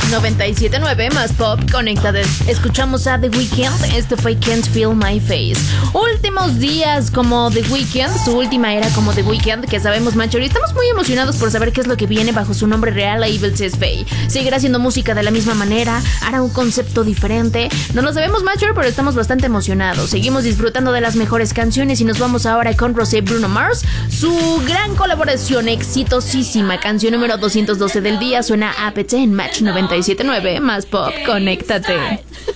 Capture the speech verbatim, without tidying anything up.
noventa y siete punto nueve más pop, conéctate. Escuchamos a The Weeknd, este fue Can't Feel My Face. Últimos días como The Weeknd, su última era como The Weeknd, que sabemos, Macho, y estamos muy emocionados por saber qué es lo que viene bajo su nombre real, Abel Says Faye. Seguirá haciendo música de la misma manera, hará un concepto diferente. No lo sabemos, Macho, pero estamos bastante emocionados. Seguimos disfrutando de las mejores canciones y nos vamos ahora con Rosé Bruno Mars, su gran colaboración exitosísima, canción número doscientos doce del día, suena A P T en Match noventa y siete punto nueve más pop, conéctate.